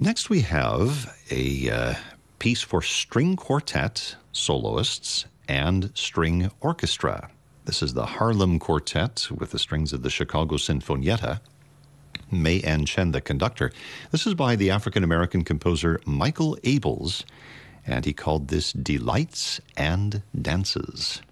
Next, we have a piece for string quartet, soloists, and string orchestra. This is the Harlem Quartet with the strings of the Chicago Sinfonietta. May Ann Chen, the conductor. This is by the African-American composer Michael Abels, and he called this Delights and Dances.